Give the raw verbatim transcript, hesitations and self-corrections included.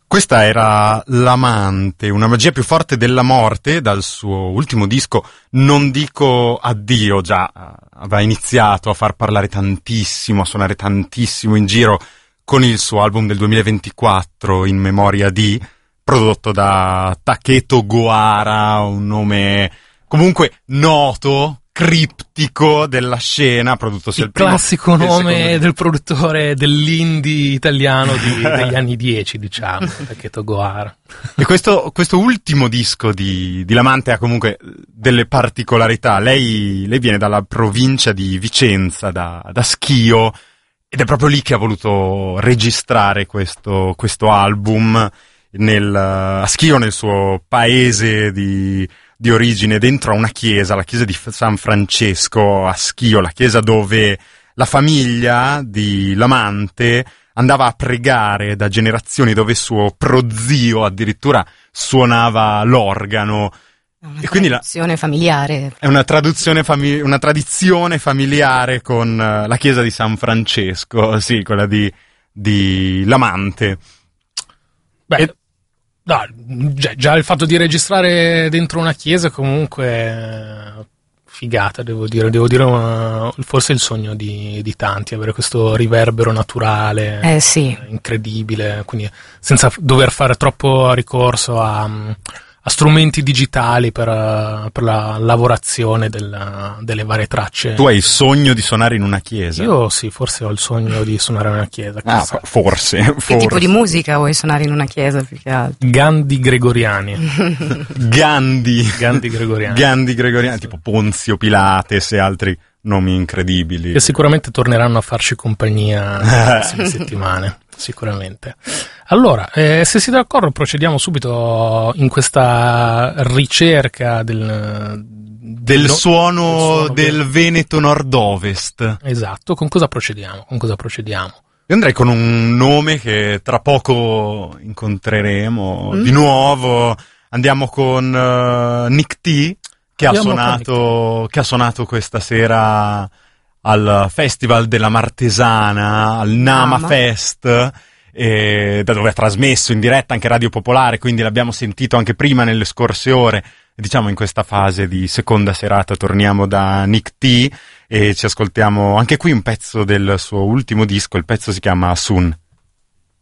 Questa era L'amante, una magia più forte della morte, dal suo ultimo disco Non dico addio. Già aveva iniziato a far parlare tantissimo, a suonare tantissimo in giro con il suo album del duemilaventiquattro, In memoria di, prodotto da Taketo Gohara, un nome comunque noto, criptico della scena, prodotto sia il, il primo, classico nome il del produttore dell'indie italiano di, degli anni dieci, diciamo, Taketo Gohara. E questo, questo ultimo disco di, di L'amante ha comunque delle particolarità. Lei, lei viene dalla provincia di Vicenza, da, da Schio, ed è proprio lì che ha voluto registrare questo, questo album, nel, a Schio, nel suo paese di di origine, dentro a una chiesa, la chiesa di San Francesco a Schio, la chiesa dove la famiglia di L'amante andava a pregare da generazioni, dove suo prozio addirittura suonava l'organo. Una e quindi traduzione la, familiare. È una traduzione fami- una tradizione familiare con uh, la chiesa di San Francesco, sì, quella di, di L'amante. Beh, e, No, già, già il fatto di registrare dentro una chiesa comunque figata, devo dire, devo dire una, forse il sogno di, di tanti, avere questo riverbero naturale, eh, sì. incredibile, quindi senza dover fare troppo ricorso a, a strumenti digitali per, per la lavorazione del, delle varie tracce. Tu hai il sogno di suonare in una chiesa? Io sì, forse ho il sogno di suonare in una chiesa. Ah, forse, forse. Che tipo di musica vuoi suonare in una chiesa più che altro? Gandhi gregoriani. Gandhi. Gandhi gregoriani. Gandhi gregoriani, tipo Ponzio Pilates e altri nomi incredibili. Che sicuramente torneranno a farci compagnia nelle prossime settimane, sicuramente. Allora, eh, se siete d'accordo procediamo subito in questa ricerca del, del, no, suono, del suono del Veneto nord-ovest. Esatto, con cosa procediamo? Con cosa procediamo? Io andrei con un nome che tra poco incontreremo mm. di nuovo. Andiamo con uh, Nick T, che ha, suonato, che ha suonato questa sera al Festival della Martesana, al Nama Nama. Fest, e da dove ha trasmesso in diretta anche Radio Popolare, quindi l'abbiamo sentito anche prima nelle scorse ore. E diciamo in questa fase di seconda serata torniamo da Nick T e ci ascoltiamo anche qui un pezzo del suo ultimo disco, il pezzo si chiama Soon.